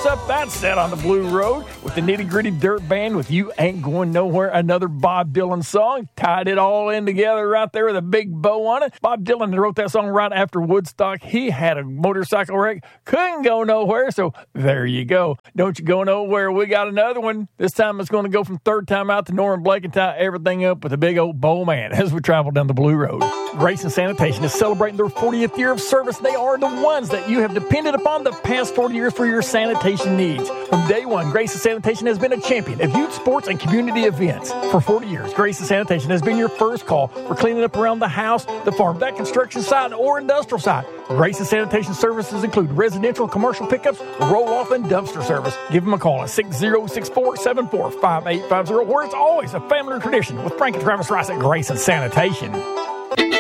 up that set on the Blue Road with the Nitty Gritty Dirt Band with You Ain't Going Nowhere, another Bob Dylan song. Tied it all in together right there with a big bow on it. Bob Dylan wrote that song right after Woodstock. He had a motorcycle wreck, couldn't go nowhere, so there you go. Don't you go nowhere. We got another one. This time it's going to go from third time out to Norman Blake and tie everything up with a big old bow man as we travel down the Blue Road. Grayson Sanitation is celebrating their 40th year of service. They are the ones that you have depended upon the past 40 years for your sanitation needs. From day one, Grayson Sanitation has been a champion of youth sports and community events. For 40 years, Grayson Sanitation has been your first call for cleaning up around the house, the farm, that construction site, or industrial site. Grayson Sanitation services include residential and commercial pickups, roll-off, and dumpster service. Give them a call at 6064745850, where it's always a family tradition with Frank and Travis Rice at Grayson Sanitation.